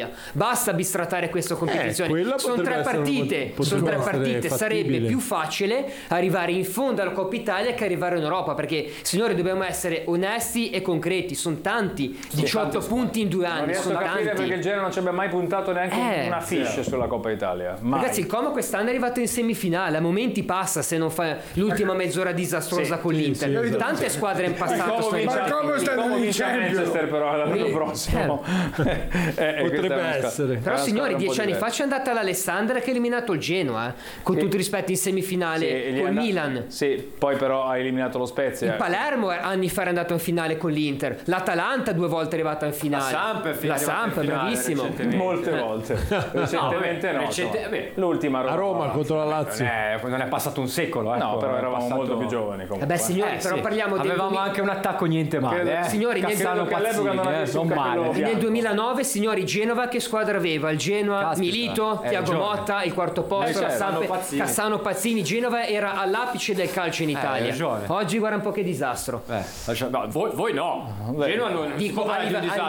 Italia. Basta bistrattare questa competizione. Sono tre partite, sarebbe fattibile. più facile arrivare in fondo alla Coppa Italia che arrivare in Europa, perché signori dobbiamo essere onesti e concreti, sono tanti, 18 punti in 2 anni, sono tanti. Perché il Genoa non ci abbia mai puntato neanche una fiche sulla Coppa Italia. Mai. Ragazzi, il Como quest'anno è arrivato in semifinale, a momenti passa se non fa l'ultima mezz'ora disastrosa con l'Inter. Tante squadre in passato sono Come vince Manchester però l'anno prossimo. Potrebbe essere. Però signori, 10 anni fa c'è andata l'Alessandria che ha eliminato il Genoa, con tutto il rispetto, in semifinale col Milan. Sì, poi però ha eliminato lo Spezia. Il Palermo anni fa è andato in finale con l'Inter. L'Atalanta 2 volte è arrivata in finale. La Samp è bravissimo. Molte volte. Recentemente no. L'ultima a Roma contro la Lazio. Non è passato un secolo. No, però eravamo molto più giovani comunque. Vabbè signori, però parliamo del avevamo anche un attacco niente male. Signori, Cassano Pazzini, non male. Nel 2009, signori, Genova che squadra aveva? Il Genoa, Milito, Thiago Motta, il quarto posto, la Samp, Cassano Pazzini. Genova era all'apice del calcio in Italia. Oggi guarda un po' che disastro. No, voi no. Genoa non dico a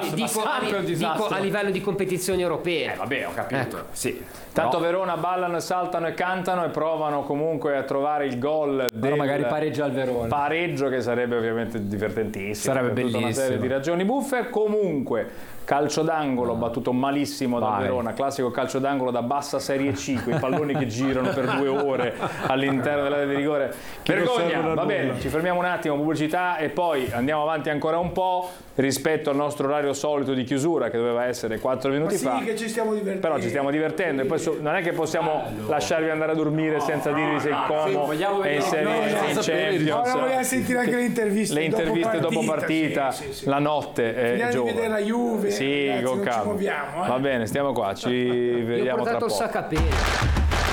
livello di competizioni europee. Vabbè, ho capito. Sì. Tanto Verona ballano, saltano e cantano e provano comunque a trovare il gol però magari pareggia al Verona. Pareggio, che sarebbe ovviamente divertentissimo. Sarebbe per tutta bellissimo. una serie di ragioni buffe. Comunque calcio d'angolo battuto malissimo da Verona, classico calcio d'angolo da bassa serie C, quei palloni che girano per 2 ore all'interno dell'area di rigore. Vergogna. Va bene, ci fermiamo un attimo, pubblicità, e poi andiamo avanti ancora un po' rispetto al nostro orario solito di chiusura, che doveva essere 4 minuti fa. Che ci stiamo divertendo. Però ci stiamo divertendo e poi non è che possiamo lasciarvi andare a dormire senza dirvi se il Como è in Serie A, in Champions. Ora vogliamo sentire anche le interviste dopo partita, la notte. Andiamo a vedere la Juve. Sì, ragazzi, con non ci calma. muoviamo, Va bene, stiamo qua, ci vediamo tra poco. Io ho portato il saccapelli.